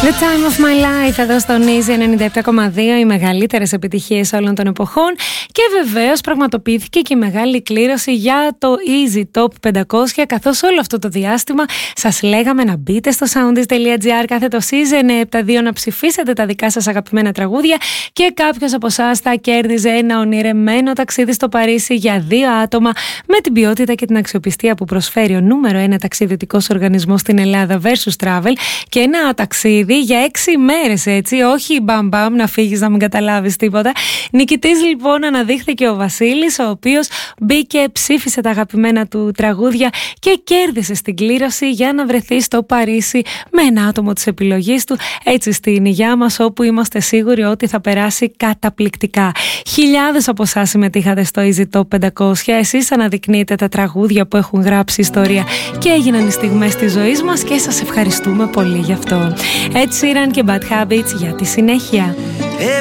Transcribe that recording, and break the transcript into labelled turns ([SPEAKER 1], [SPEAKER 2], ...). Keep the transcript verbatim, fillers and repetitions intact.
[SPEAKER 1] The Time of My Life εδώ στο Easy ενενήντα επτά κόμμα δύο, οι μεγαλύτερες επιτυχίες όλων των εποχών. Και βεβαίως πραγματοποιήθηκε και η μεγάλη κλήρωση για το Easy Top πεντακόσια, καθώς όλο αυτό το διάστημα σας λέγαμε να μπείτε στο soundis τελεία gr κάθετο Easy εννιακόσια εβδομήντα δύο να ψηφίσετε τα δικά σας αγαπημένα τραγούδια και κάποιος από εσάς θα κέρδιζε ένα ονειρεμένο ταξίδι στο Παρίσι για δύο άτομα με την ποιότητα και την αξιοπιστία που προσφέρει ο νούμερο ένα ταξιδιωτικός οργανισμός στην Ελλάδα Versus Travel, και ένα ταξίδι για έξι μέρες, έτσι, όχι μπαμ μπαμ να φύγεις να μην καταλάβεις τίποτα. Νικητής λοιπόν αναδείχθηκε ο Βασίλης, ο οποίος μπήκε, ψήφισε τα αγαπημένα του τραγούδια και κέρδισε στην κλήρωση για να βρεθεί στο Παρίσι με ένα άτομο της επιλογής του, έτσι στην υγειά μας, όπου είμαστε σίγουροι ότι θα περάσει καταπληκτικά. Χιλιάδες από εσάς συμμετείχατε στο Easy Top πεντακόσια, εσείς αναδεικνύετε τα τραγούδια που έχουν γράψει ιστορία και έγιναν οι στιγμές της ζωής μας και σας ευχαριστούμε πολύ γι' αυτό. Ed Sheeran και Bad Habits για τη συνέχεια.